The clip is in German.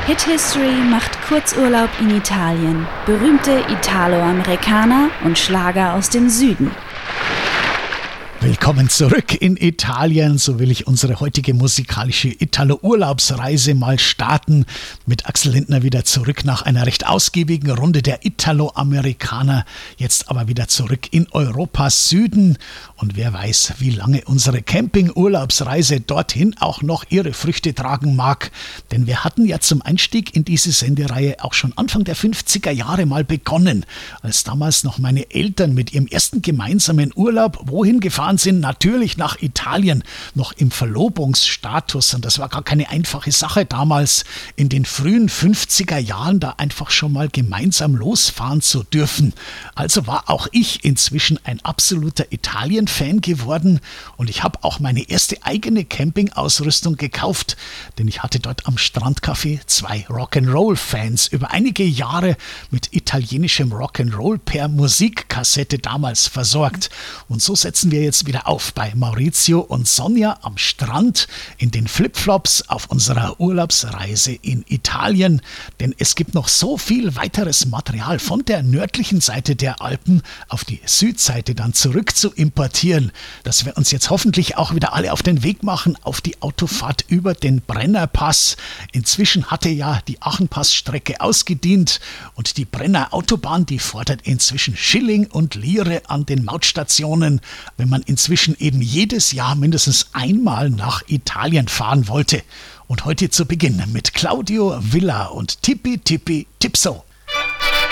Hit History macht Kurzurlaub in Italien. Berühmte Italo-Amerikaner und Schlager aus dem Süden. Willkommen zurück in Italien. So will ich unsere heutige musikalische Italo-Urlaubsreise mal starten. Mit Axel Lindner wieder zurück nach einer recht ausgiebigen Runde der Italo-Amerikaner. Jetzt aber wieder zurück in Europas Süden. Und wer weiß, wie lange unsere Camping-Urlaubsreise dorthin auch noch ihre Früchte tragen mag. Denn wir hatten ja zum Einstieg in diese Sendereihe auch schon Anfang der 50er Jahre mal begonnen. Als damals noch meine Eltern mit ihrem ersten gemeinsamen Urlaub wohin gefahren sind, natürlich nach Italien, noch im Verlobungsstatus. Und das war gar keine einfache Sache damals, in den frühen 50er Jahren da einfach schon mal gemeinsam losfahren zu dürfen. Also war auch ich inzwischen ein absoluter Italien-Fan geworden und ich habe auch meine erste eigene Campingausrüstung gekauft, denn ich hatte dort am Strandcafé 2 Rock'n'Roll-Fans über einige Jahre mit italienischem Rock'n'Roll per Musikkassette damals versorgt. Und so setzen wir jetzt wieder auf bei Maurizio und Sonja am Strand in den Flipflops auf unserer Urlaubsreise in Italien. Denn es gibt noch so viel weiteres Material von der nördlichen Seite der Alpen auf die Südseite dann zurück zu importieren, dass wir uns jetzt hoffentlich auch wieder alle auf den Weg machen auf die Autofahrt über den Brennerpass. Inzwischen hatte ja die Achenpassstrecke ausgedient und die Brenner Autobahn, die fordert inzwischen Schilling und Lire an den Mautstationen, wenn man inzwischen eben jedes Jahr mindestens einmal nach Italien fahren wollte. Und heute zu Beginn mit Claudio Villa und Tippi Tippi Tipso.